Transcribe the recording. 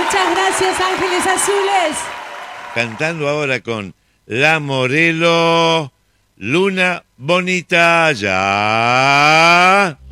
Muchas gracias, Ángeles Azules. Cantando ahora con La Morelo, Luna Bonita, ya.